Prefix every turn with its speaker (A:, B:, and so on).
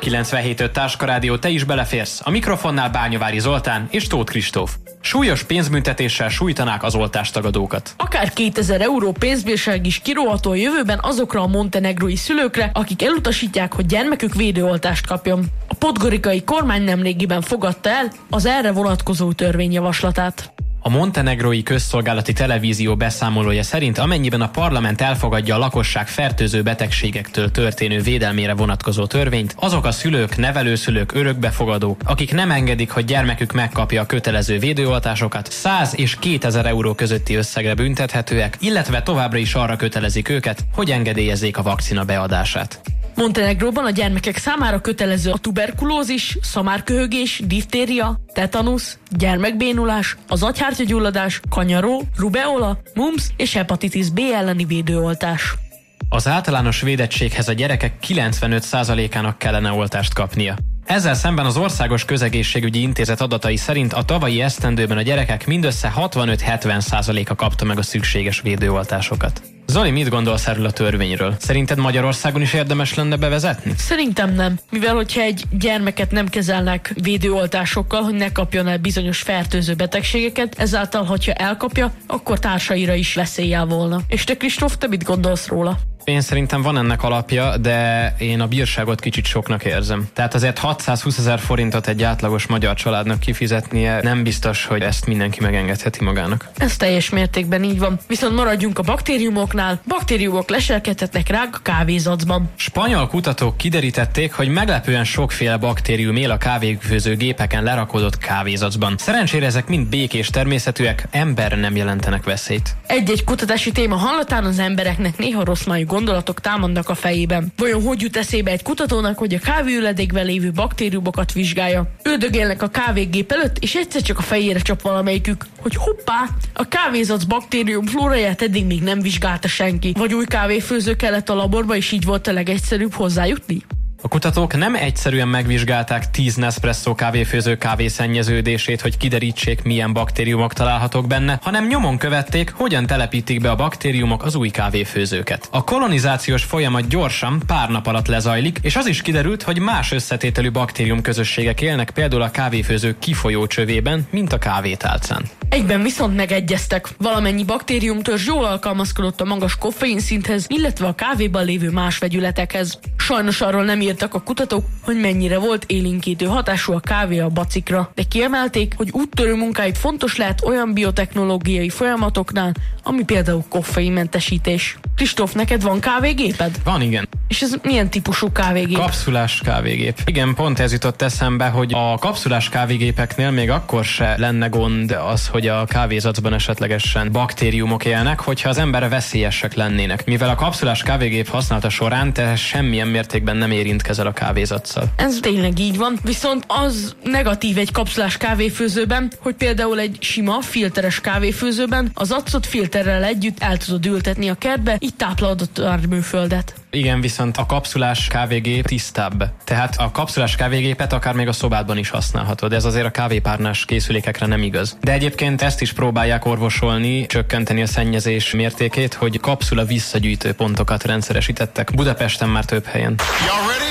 A: 97.5 Táskarádió, te is beleférsz. A mikrofonnál Bányavári Zoltán és Tóth Kristóf. Súlyos pénzbüntetéssel sújtanák az oltástagadókat.
B: Akár 2000 euró pénzbírság is kiróható a jövőben azokra a montenegrói szülőkre, akik elutasítják, hogy gyermekük védőoltást kapjon. A podgorikai kormány nemrégiben fogadta el az erre vonatkozó törvényjavaslatát.
A: A montenegrói közszolgálati televízió beszámolója szerint, amennyiben a parlament elfogadja a lakosság fertőző betegségektől történő védelmére vonatkozó törvényt, azok a szülők, nevelőszülők, örökbefogadók, akik nem engedik, hogy gyermekük megkapja a kötelező védőoltásokat, 100 és 2000 euró közötti összegre büntethetőek, illetve továbbra is arra kötelezik őket, hogy engedélyezzék a vakcina beadását.
B: Montenegróban a gyermekek számára kötelező a tuberkulózis, szamárköhögés, diftéria, tetanusz, gyermekbénulás, az agyhártyagyulladás, kanyaró, rubeola, mumps és hepatitis B elleni védőoltás.
A: Az általános védettséghez a gyerekek 95%-ának kellene oltást kapnia. Ezzel szemben az Országos Közegészségügyi Intézet adatai szerint a tavalyi esztendőben a gyerekek mindössze 65-70%-a kapta meg a szükséges védőoltásokat. Zoli, mit gondolsz erről a törvényről? Szerinted Magyarországon is érdemes lenne bevezetni?
B: Szerintem nem, mivel hogyha egy gyermeket nem kezelnek védőoltásokkal, hogy ne kapjon el bizonyos fertőző betegségeket, ezáltal, hogyha elkapja, akkor társaira is veszéllyel volna. És te, Kristóf, te mit gondolsz róla?
A: Én szerintem van ennek alapja, de én a bírságot kicsit soknak érzem. Tehát azért 620 000 forintot egy átlagos magyar családnak kifizetnie nem biztos, hogy ezt mindenki megengedheti magának.
B: Ez teljes mértékben így van. Viszont maradjunk a baktériumoknál. Baktériumok leselkedhetnek ránk a kávézacban.
A: Spanyol kutatók kiderítették, hogy meglepően sokféle baktérium él a kávéfőző gépeken lerakodott kávézacban. Szerencsére ezek mind békés természetűek, emberre nem jelentenek veszélyt.
B: Egy-egy kutatási téma hallatán az embereknek néha rossz májú gondolatok támadnak a fejében. Vajon hogy jut eszébe egy kutatónak, hogy a kávéüledékben lévő baktériumokat vizsgálja? Üldögélnek a kávégép előtt, és egyszer csak a fejére csap valamelyikük, hogy hoppá, a kávézac baktérium flóráját eddig még nem vizsgálta senki. Vagy új kávéfőző kellett a laborba, és így volt a legegyszerűbb hozzájutni?
A: A kutatók nem egyszerűen megvizsgálták 10 Nespresso kávéfőző kávészennyeződését, hogy kiderítsék, milyen baktériumok találhatók benne, hanem nyomon követték, hogyan telepítik be a baktériumok az új kávéfőzőket. A kolonizációs folyamat gyorsan, pár nap alatt lezajlik, és az is kiderült, hogy más összetételű baktérium közösségek élnek például a kávéfőző kifolyó csövében, mint a kávétálcán.
B: Egyben viszont megegyeztek. Valamennyi baktériumtörzs jól alkalmazkodott a magas koffein szinthez, illetve a kávéban lévő más vegyületekhez. Sajnos arról nem írtak a kutatók, hogy mennyire volt élénkítő hatású a kávé a bacikra, de kiemelték, hogy úttörő munkáit fontos lehet olyan biotechnológiai folyamatoknál, ami például koffeinmentesítés. Kristóf, neked van kávégéped?
A: Van, igen.
B: És ez milyen típusú kávégép?
A: Kapszulás kávégép. Igen, pont ez jutott eszembe, hogy a kapszulás kávégépeknél még akkor se lenne gond az, hogy a kávézacban esetlegesen baktériumok élnek, hogyha az emberre veszélyesek lennének. Mivel a kapszulás kávégép használata során te semmilyen mértékben nem érintkezel a kávézaccal.
B: Ez tényleg így van, viszont az negatív egy kapszulás kávéfőzőben, hogy például egy sima, filteres kávéfőzőben az acot filterrel együtt el tudod ültetni a kertbe, így táplálod a termőföldet.
A: Igen, viszont a kapszulás kávégép tisztább. Tehát a kapszulás kávégépet akár még a szobádban is használhatod. Ez azért a kávépárnás készülékekre nem igaz. De egyébként ezt is próbálják orvosolni, csökkenteni a szennyezés mértékét, hogy kapszula visszagyűjtő pontokat rendszeresítettek. Budapesten már több helyen.